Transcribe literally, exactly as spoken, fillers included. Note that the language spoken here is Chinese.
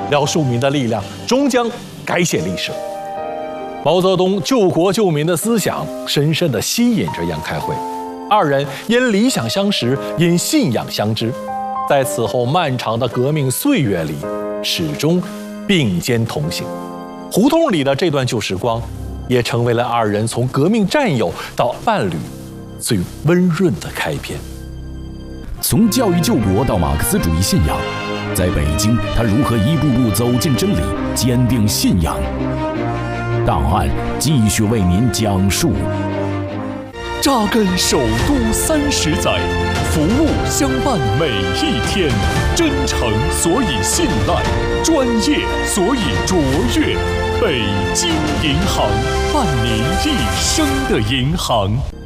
廖树民的力量终将改写历史。毛泽东救国救民的思想深深地吸引着杨开慧，二人因理想相识，因信仰相知，在此后漫长的革命岁月里，始终并肩同行。胡同里的这段旧时光，也成为了二人从革命战友到伴侣最温润的开篇。 从教育救国到马克思主义信仰，在北京，他如何一步步走进真理，坚定信仰？档案继续为您讲述。 扎根首都三十载，服务相伴每一天，真诚所以信赖，专业所以卓越。北京银行，伴您一生的银行。